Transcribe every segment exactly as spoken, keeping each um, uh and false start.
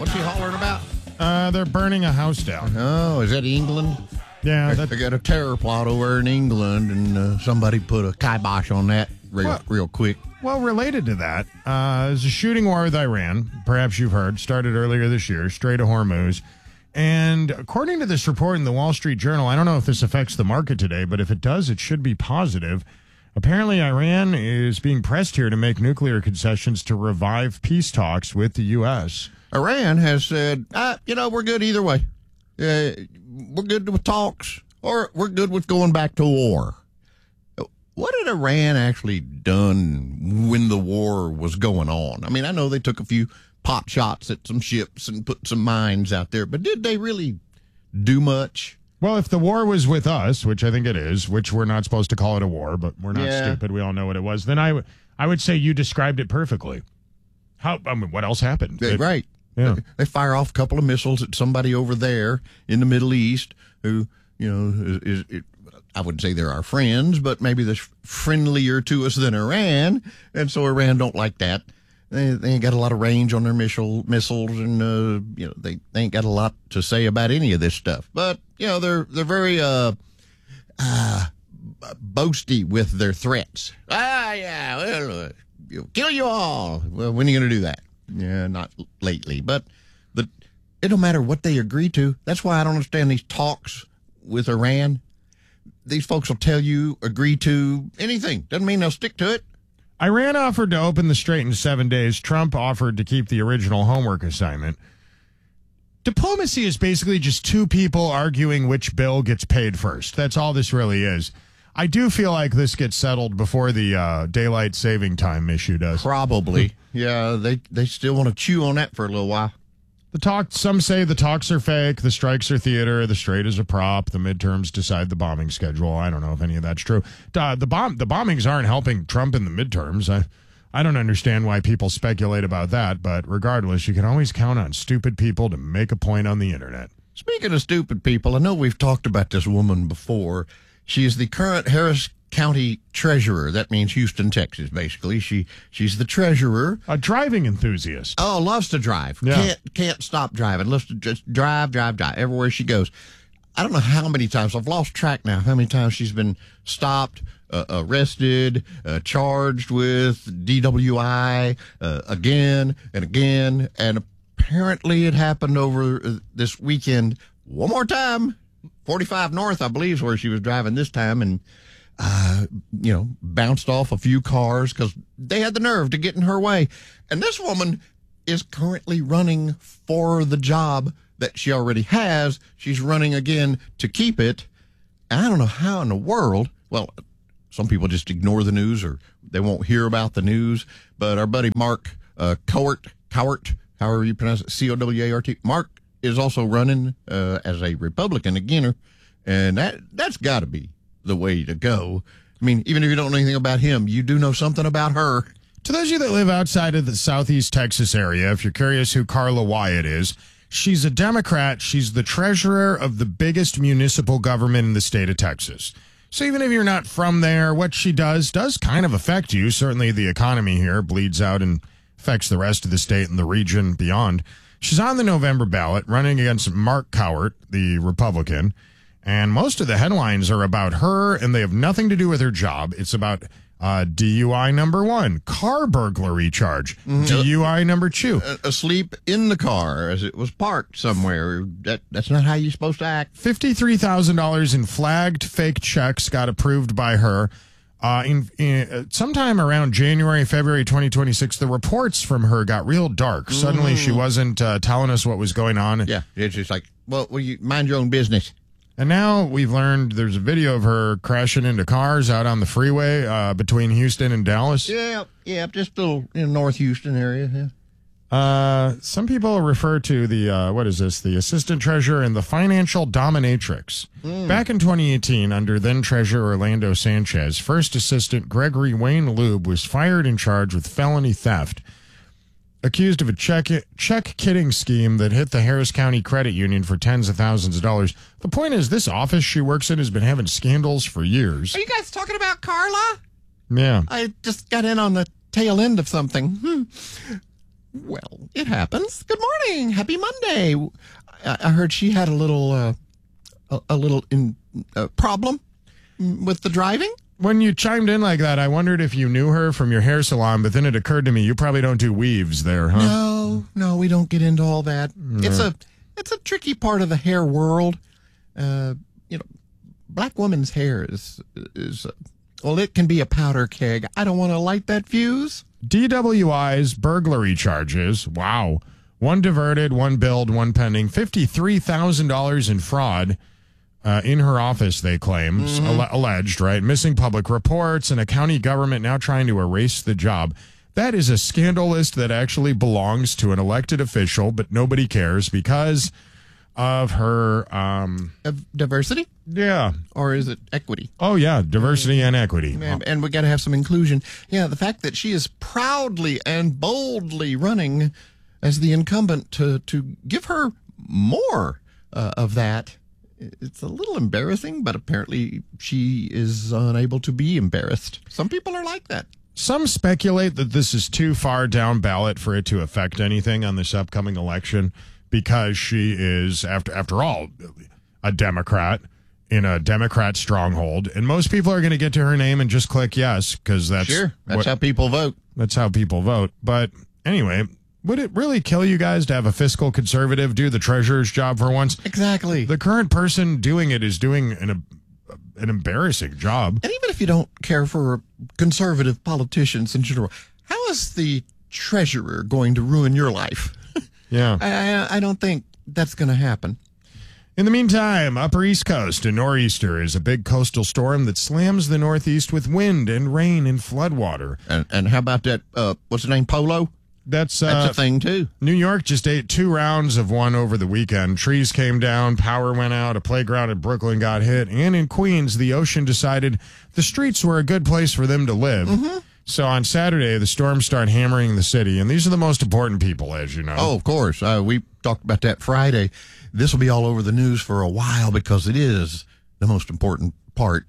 What's he hollering about? Uh, they're burning a house down. Oh, is that England? Yeah, they got a terror plot over in England, and uh, somebody put a kibosh on that real, Well- real quick. Well, related to that, uh, there's a shooting war with Iran. Perhaps you've heard. Started earlier this year, Strait of Hormuz. And according to this report in the Wall Street Journal, I don't know if this affects the market today, but if it does, it should be positive. Apparently, Iran is being pressed here to make nuclear concessions to revive peace talks with the U S. Iran has said, ah, you know, we're good either way. Uh, we're good with talks, or we're good with going back to war. What had Iran actually done when the war was going on? I mean, I know they took a few pot shots at some ships and put some mines out there, but did they really do much? Well, if the war was with us, which I think it is, which we're not supposed to call it a war, but we're not Yeah. stupid. We all know what it was. Then I, w- I would say you described it perfectly. How? I mean, what else happened? They- It- right. Yeah. They, they fire off a couple of missiles at somebody over there in the Middle East who, you know, is, is it, I wouldn't say they're our friends, but maybe they're friendlier to us than Iran. And so Iran don't like that. They, they ain't got a lot of range on their missile, missiles, and, uh, you know, they, they ain't got a lot to say about any of this stuff. But, you know, they're, they're very, uh, uh, boasty with their threats. Ah, yeah, well, uh, you'll kill you all. Well, when are you going to do that? Yeah, not lately. But the, it don't matter what they agree to. That's why I don't understand these talks with Iran. These folks will tell you, agree to anything. Doesn't mean they'll stick to it. Iran offered to open the strait in seven days. Trump offered to keep the original homework assignment. Diplomacy is basically just two people arguing which bill gets paid first. That's all this really is. I do feel like this gets settled before the uh, daylight saving time issue does. Probably. Yeah, they, they still want to chew on that for a little while. The talk. Some say the talks are fake, the strikes are theater, the strait is a prop, the midterms decide the bombing schedule. I don't know if any of that's true. Uh, the bomb, the bombings aren't helping Trump in the midterms. I, I don't understand why people speculate about that, but regardless, you can always count on stupid people to make a point on the internet. Speaking of stupid people, I know we've talked about this woman before. She is the current Harris County treasurer. That means Houston, Texas, basically. She she's the treasurer. A driving enthusiast. Oh, loves to drive. Yeah. Can't can't stop driving. Loves to just drive, drive, drive everywhere she goes. I don't know how many times, I've lost track now, how many times she's been stopped, uh, arrested, uh, charged with D W I uh, again and again. And apparently it happened over uh, this weekend one more time. forty-five North, I believe, is where she was driving this time, and uh, you know, bounced off a few cars because they had the nerve to get in her way. And this woman is currently running for the job that she already has. She's running again to keep it. And I don't know how in the world, well, some people just ignore the news or they won't hear about the news. But our buddy Mark uh, Cowart, Cowart, however you pronounce it, C O W A R T, Mark is also running uh, as a Republican again. And that, that's got to be the way to go. I mean, even if you don't know anything about him, you do know something about her. To those of you that live outside of the Southeast Texas area, if you're curious who Carla Wyatt is, she's a Democrat. She's the treasurer of the biggest municipal government in the state of Texas. So even if you're not from there, what she does does kind of affect you. Certainly the economy here bleeds out and affects the rest of the state and the region beyond. She's on the November ballot running against Mark Cowart, the Republican. And most of the headlines are about her, and they have nothing to do with her job. It's about uh, D U I number one, car burglary charge, mm-hmm. D U I number two. Asleep in the car as it was parked somewhere. That That's not how you're supposed to act. fifty-three thousand dollars in flagged fake checks got approved by her. Uh, in, in uh, sometime around January, February twenty twenty-six, the reports from her got real dark. Mm. Suddenly, she wasn't uh, telling us what was going on. Yeah, it's just like, well, well, you mind your own business. And now we've learned there's a video of her crashing into cars out on the freeway uh, between Houston and Dallas. Yeah, yeah, just a little in North Houston area. Yeah. Uh, some people refer to the, uh, what is this, the assistant treasurer and the financial dominatrix. Mm. Back in twenty eighteen, under then-treasurer Orlando Sanchez, first assistant Gregory Wayne Lube was fired and charged with felony theft, accused of a check check kitting scheme that hit the Harris County Credit Union for tens of thousands of dollars. The point is, this office she works in has been having scandals for years. Are you guys talking about Carla? Yeah. I just got in on the tail end of something. Hmm. Well, it happens. Good morning. Happy Monday. I, I heard she had a little, uh, a, a little in, uh, problem with the driving. When you chimed in like that, I wondered if you knew her from your hair salon, but then it occurred to me you probably don't do weaves there, huh? No, no, we don't get into all that. No. It's a, it's a tricky part of the hair world. Uh, you know, black woman's hair is, is, uh, well, it can be a powder keg. I don't want to light that fuse. D W Is, burglary charges. Wow. One diverted, one billed, one pending. fifty-three thousand dollars in fraud uh, in her office, they claim. Mm-hmm. Alle- alleged, right? Missing public reports and a county government now trying to erase the job. That is a scandal list that actually belongs to an elected official, but nobody cares because of her... Um, of diversity? Yeah. Or is it equity? Oh, yeah. Diversity and equity. And, and we got to have some inclusion. Yeah, the fact that she is proudly and boldly running as the incumbent to, to give her more uh, of that, it's a little embarrassing, but apparently she is unable to be embarrassed. Some people are like that. Some speculate that this is too far down ballot for it to affect anything on this upcoming election because she is, after after all, a Democrat in a Democrat stronghold. And most people are going to get to her name and just click yes because that's, sure, that's what, how people vote. That's how people vote. But anyway... Would it really kill you guys to have a fiscal conservative do the treasurer's job for once? Exactly. The current person doing it is doing an an embarrassing job. And even if you don't care for conservative politicians in general, how is the treasurer going to ruin your life? Yeah. I, I, I don't think that's going to happen. In the meantime, Upper East Coast, a nor'easter is a big coastal storm that slams the Northeast with wind and rain and floodwater. And, and how about that, uh, what's the name, Polo? That's, uh, That's a thing, too. New York just ate two rounds of one over the weekend. Trees came down, power went out, a playground in Brooklyn got hit, and in Queens, the ocean decided the streets were a good place for them to live. Mm-hmm. So on Saturday, the storms start hammering the city, and these are the most important people, as you know. Oh, of course. Uh, we talked about that Friday. This will be all over the news for a while because it is the most important part.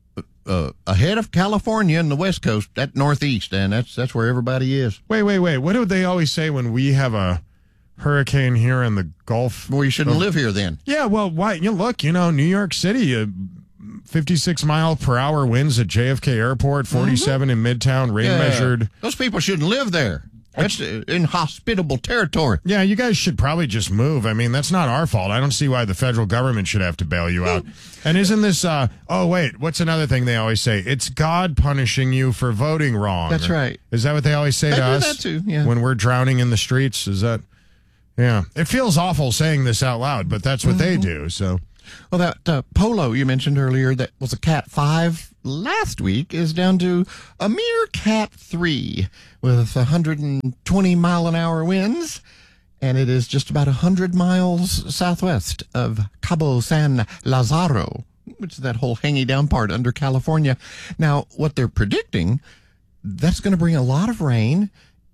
Uh, ahead of California and the West Coast, that Northeast, and that's that's where everybody is. Wait, wait, wait. What do they always say when we have a hurricane here in the Gulf? Well, you shouldn't of, live here then. Yeah, well, why? You know, look, you know, New York City, uh, fifty-six mile per hour winds at J F K Airport, forty-seven mm-hmm. in Midtown, rain yeah. measured. Those people shouldn't live there. That's inhospitable territory. Yeah, you guys should probably just move. I mean, that's not our fault. I don't see why the federal government should have to bail you out. And isn't this, uh, oh, wait, what's another thing they always say? It's God punishing you for voting wrong. That's right. Is that what they always say I to do us? that too, yeah. When we're drowning in the streets? Is that, yeah. It feels awful saying this out loud, but that's what mm-hmm. they do, so. Well, that uh, Polo you mentioned earlier that was a Cat five last week is down to a mere Cat three with one hundred twenty mile an hour winds, and it is just about one hundred miles southwest of Cabo San Lazaro, which is that whole hanging down part under California. Now, what they're predicting, that's going to bring a lot of rain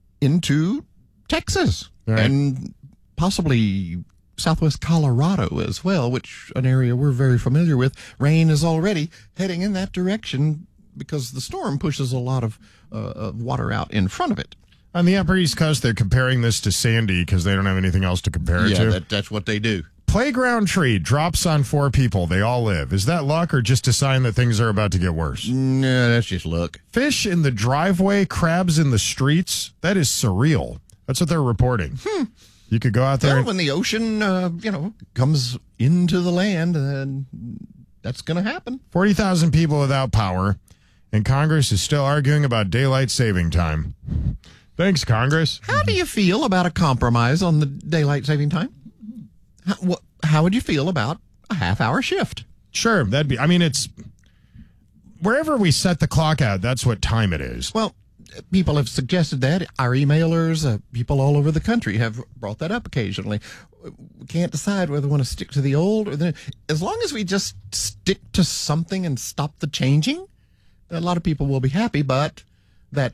into Texas right. and possibly southwest Colorado as well, which an area we're very familiar with. Rain is already heading in that direction because the storm pushes a lot of, uh, of water out in front of it. On the Upper East Coast, they're comparing this to Sandy because they don't have anything else to compare it yeah, to. That, that's what they do. Playground tree drops on four people. They all live. Is that luck or just a sign that things are about to get worse? No, that's just luck. Fish in the driveway, crabs in the streets. That is surreal. That's what they're reporting. Hmm. You could go out there. Well, and- when the ocean, uh, you know, comes into the land, then that's going to happen. forty thousand people without power, and Congress is still arguing about daylight saving time. Thanks, Congress. How do you feel about a compromise on the daylight saving time? How, what, how would you feel about a half-hour shift? Sure, that'd be, I mean, it's, wherever we set the clock at, that's what time it is. Well, people have suggested that. Our emailers, uh, people all over the country have brought that up occasionally. We can't decide whether we want to stick to the old or the... As long as we just stick to something and stop the changing, a lot of people will be happy, but that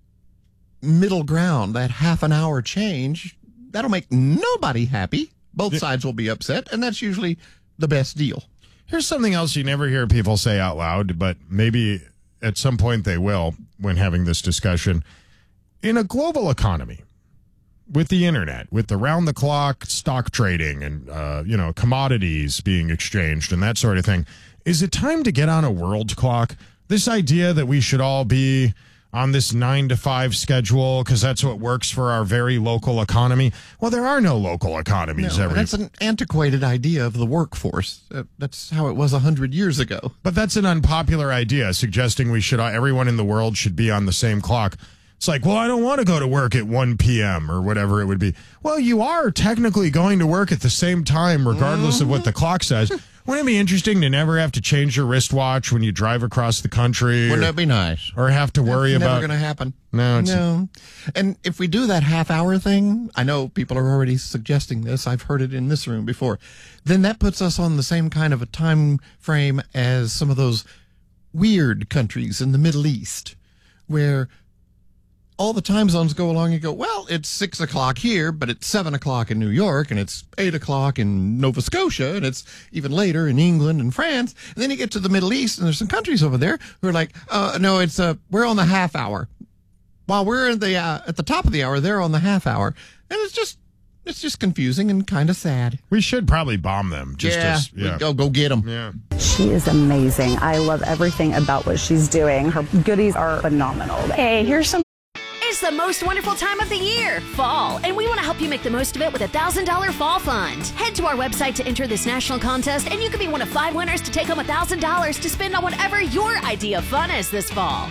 middle ground, that half an hour change, that'll make nobody happy. Both sides will be upset, and that's usually the best deal. Here's something else you never hear people say out loud, but maybe at some point they will when having this discussion. In a global economy, with the internet, with the round-the-clock stock trading and, uh, you know, commodities being exchanged and that sort of thing, is it time to get on a world clock? This idea that we should all be on this nine to five schedule because that's what works for our very local economy. Well, there are no local economies. No, every... That's an antiquated idea of the workforce. Uh, that's how it was one hundred years ago. But that's an unpopular idea, suggesting we should, everyone in the world should be on the same clock. It's like, well, I don't want to go to work at one p.m. or whatever it would be. Well, you are technically going to work at the same time, regardless mm-hmm. of what the clock says. Wouldn't it be interesting to never have to change your wristwatch when you drive across the country? Wouldn't or, that be nice? Or have to worry That's about... never going to happen. No. It's... No. And if we do that half-hour thing, I know people are already suggesting this. I've heard it in this room before. Then that puts us on the same kind of a time frame as some of those weird countries in the Middle East where all the time zones go along and go, well, it's six o'clock here, but it's seven o'clock in New York, and it's eight o'clock in Nova Scotia, and it's even later in England and France. And then you get to the Middle East, and there's some countries over there who are like, uh, no, it's uh, we're on the half hour. While we're at the uh, at the top of the hour, they're on the half hour, and it's just it's just confusing and kind of sad. We should probably bomb them. Just yeah, as, yeah. Go go get them. Yeah. She is amazing. I love everything about what she's doing. Her goodies are phenomenal. Hey, here's some. It's the most wonderful time of the year, fall, and we want to help you make the most of it with a one thousand dollars Fall Fund. Head to our website to enter this national contest, and you could be one of five winners to take home one thousand dollars to spend on whatever your idea of fun is this fall.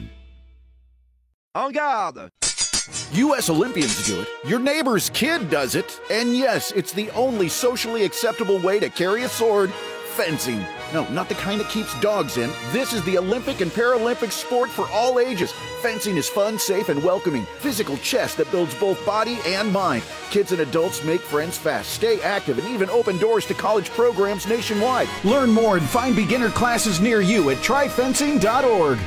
En garde! U S Olympians do it, your neighbor's kid does it, and yes, it's the only socially acceptable way to carry a sword, fencing. No, not the kind that keeps dogs in. This is the Olympic and Paralympic sport for all ages. Fencing is fun, safe, and welcoming. Physical chess that builds both body and mind. Kids and adults make friends fast, stay active, and even open doors to college programs nationwide. Learn more and find beginner classes near you at try fencing dot org.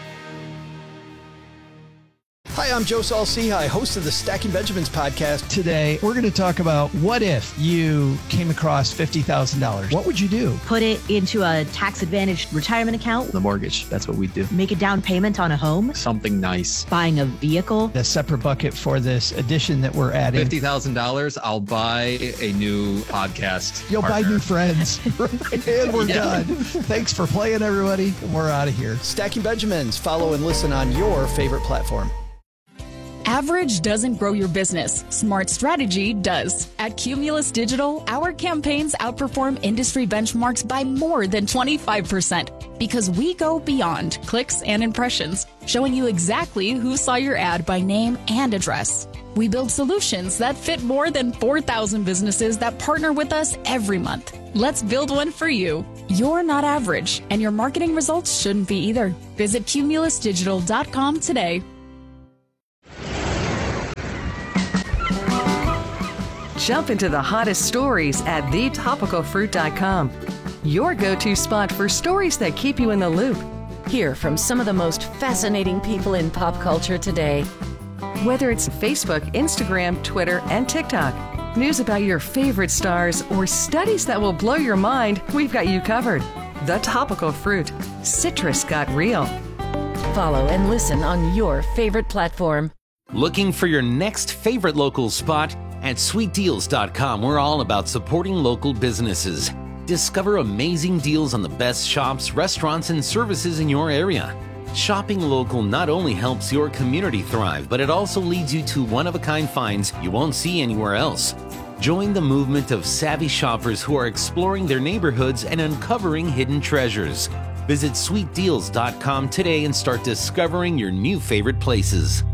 Hi, I'm Joe Saul-Sehy, host of the Stacking Benjamins podcast. Today, we're going to talk about what if you came across fifty thousand dollars. What would you do? Put it into a tax-advantaged retirement account. The mortgage, that's what we do. Make a down payment on a home. Something nice. Buying a vehicle. A separate bucket for this addition that we're adding. fifty thousand dollars, I'll buy a new podcast You'll partner. buy new friends. And we're yeah. done. Thanks for playing, everybody. We're out of here. Stacking Benjamins. Follow and listen on your favorite platform. Average doesn't grow your business. Smart strategy does. At Cumulus Digital, our campaigns outperform industry benchmarks by more than twenty-five percent because we go beyond clicks and impressions, showing you exactly who saw your ad by name and address. We build solutions that fit more than four thousand businesses that partner with us every month. Let's build one for you. You're not average, and your marketing results shouldn't be either. Visit cumulus digital dot com today. Jump into the hottest stories at the topical fruit dot com. Your go-to spot for stories that keep you in the loop. Hear from some of the most fascinating people in pop culture today. Whether it's Facebook, Instagram, Twitter, and TikTok, news about your favorite stars, or studies that will blow your mind, we've got you covered. The Topical Fruit. Citrus got real. Follow and listen on your favorite platform. Looking for your next favorite local spot? At sweet deals dot com, we're all about supporting local businesses. Discover amazing deals on the best shops, restaurants, and services in your area. Shopping local not only helps your community thrive, but it also leads you to one-of-a-kind finds you won't see anywhere else. Join the movement of savvy shoppers who are exploring their neighborhoods and uncovering hidden treasures. Visit sweet deals dot com today and start discovering your new favorite places.